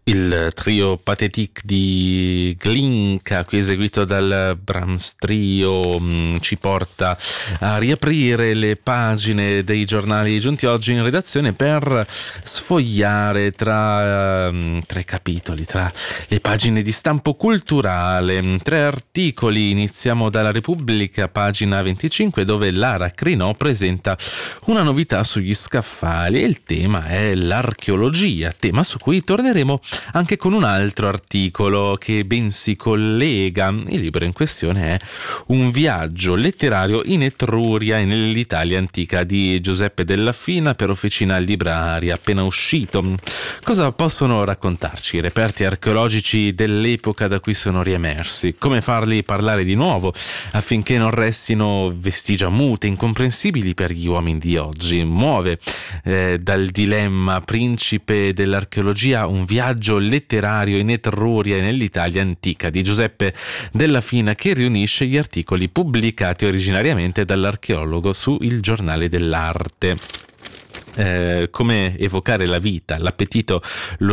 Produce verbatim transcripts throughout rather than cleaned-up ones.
Il trio Pathétique di Glinka, qui eseguito dal Brahms Trio, mh, ci porta a riaprire le pagine dei giornali giunti oggi in redazione per sfogliare tra, uh, tra i capitoli, tra le pagine di stampo culturale. Tre articoli. Iniziamo dalla Repubblica, pagina venticinque, dove Lara Crinò presenta una novità sugli scaffali e il tema è l'archeologia, tema su cui torneremo anche con un altro articolo che ben si collega. Il libro in questione è Un viaggio letterario in Etruria e nell'Italia antica di Giuseppe Della Fina per Officina Libraria, appena uscito. Cosa possono raccontarci i reperti archeologici dell'epoca da cui sono riemersi? Come farli parlare di nuovo affinché non restino vestigia mute, incomprensibili per gli uomini di oggi? Muove eh, dal dilemma principe dell'archeologia un viaggio letterario in Etruria e nell'Italia antica di Giuseppe Della Fina, che riunisce gli articoli pubblicati originariamente dall'archeologo su Il Giornale dell'Arte. Eh, come evocare la vita, l'appetito,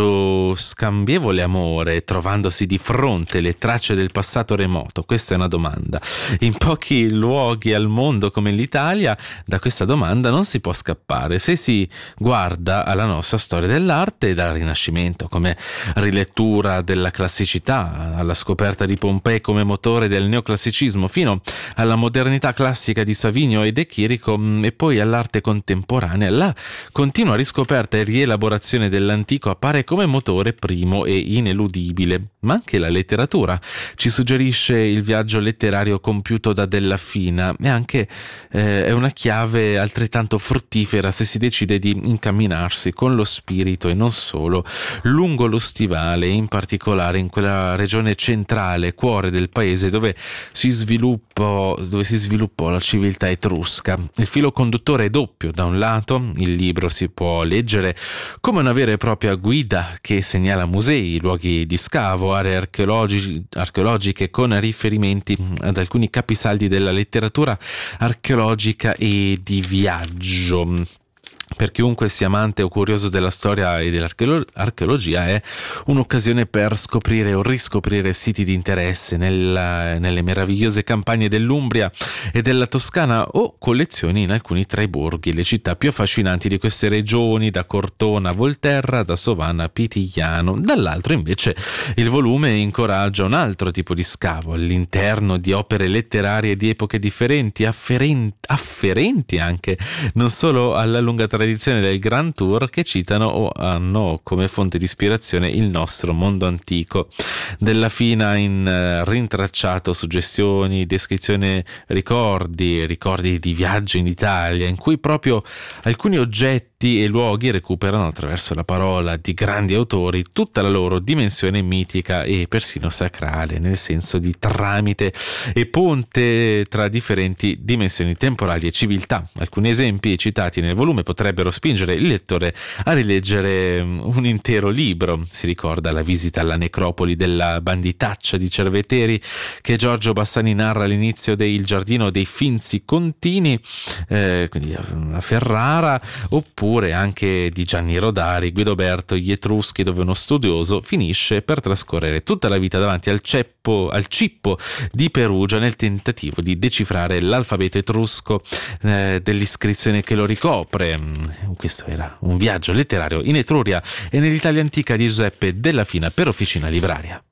lo scambievole amore, trovandosi di fronte le tracce del passato remoto? Questa è una domanda. In pochi luoghi al mondo come l'Italia da questa domanda non si può scappare se si guarda alla nostra storia dell'arte, dal Rinascimento come rilettura della classicità, alla scoperta di Pompei come motore del neoclassicismo, fino alla modernità classica di Savinio e De Chirico, e poi all'arte contemporanea. La continua riscoperta e rielaborazione dell'antico appare come motore primo e ineludibile, ma anche la letteratura ci suggerisce il viaggio letterario compiuto da Della Fina, e anche eh, è una chiave altrettanto fruttifera se si decide di incamminarsi con lo spirito e non solo lungo lo stivale, in particolare in quella regione centrale, cuore del paese, dove si sviluppò, dove si sviluppò la civiltà etrusca. Il filo conduttore è doppio: da un lato il libro si può leggere come una vera e propria guida che segnala musei, luoghi di scavo, aree archeologi- archeologiche con riferimenti ad alcuni capisaldi della letteratura archeologica e di viaggio. Per chiunque sia amante o curioso della storia e dell'archeologia è un'occasione per scoprire o riscoprire siti di interesse nella, nelle meravigliose campagne dell'Umbria e della Toscana, o collezioni in alcuni tra i borghi, le città più affascinanti di queste regioni, da Cortona a Volterra, da Sovana a Pitigliano. Dall'altro invece il volume incoraggia un altro tipo di scavo all'interno di opere letterarie di epoche differenti, afferenti, afferenti anche non solo alla lunga tradizione del Grand Tour, che citano o hanno come fonte di ispirazione il nostro mondo antico. Della Fina in uh, rintracciato suggestioni, descrizione, ricordi, ricordi di viaggi in Italia, in cui proprio alcuni oggetti e luoghi recuperano attraverso la parola di grandi autori tutta la loro dimensione mitica e persino sacrale, nel senso di tramite e ponte tra differenti dimensioni temporali e civiltà. Alcuni esempi citati nel volume potrebbero spingere il lettore a rileggere un intero libro. Si ricorda la visita alla necropoli della banditaccia di Cerveteri che Giorgio Bassani narra all'inizio del Giardino dei Finzi Contini, eh, quindi a Ferrara, oppure anche di Gianni Rodari, Guidoberto, Gli Etruschi, dove uno studioso finisce per trascorrere tutta la vita davanti al ceppo, al cippo di Perugia nel tentativo di decifrare l'alfabeto etrusco eh, dell'iscrizione che lo ricopre. Questo era un viaggio letterario in Etruria e nell'Italia antica di Giuseppe Della Fina per Officina Libraria.